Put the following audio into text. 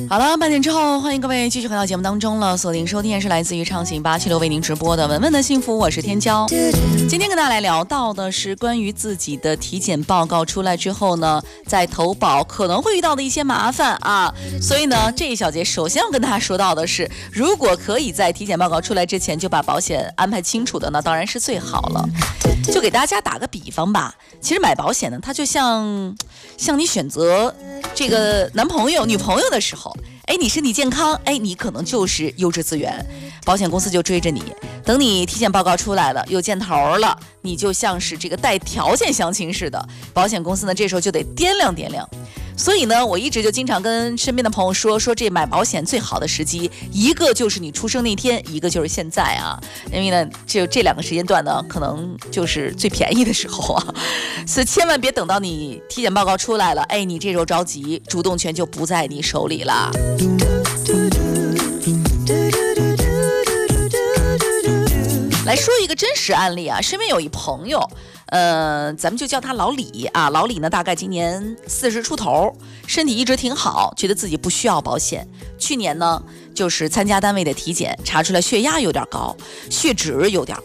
好了，半点之后，欢迎各位继续回到节目当中了。锁定收听是来自于畅行876为您直播的文文的幸福，我是天骄。今天跟大家来聊到的是关于自己的体检报告出来之后呢，在投保可能会遇到的一些麻烦啊。所以呢，这一小节首先要跟大家说到的是，如果可以在体检报告出来之前就把保险安排清楚的呢，当然是最好了。就给大家打个比方吧，其实买保险呢，它就像你选择这个男朋友、女朋友的时候，你身体健康，你可能就是优质资源，保险公司就追着你。等你体检报告出来了，有箭头了，你就像是这个带条件相亲似的，保险公司呢这时候就得掂量掂量。所以呢，我一直就经常跟身边的朋友说这买保险最好的时机，一个就是你出生那天，一个就是现在啊。因为呢，就这两个时间段呢，可能就是最便宜的时候啊，所以千万别等到你体检报告出来了，你这时候着急，主动权就不在你手里了。来说一个真实案例啊，身边有一朋友，咱们就叫他老李啊。老李呢，大概今年40出头，身体一直挺好，觉得自己不需要保险。去年呢，就是参加单位的体检，查出来血压有点高，血脂有点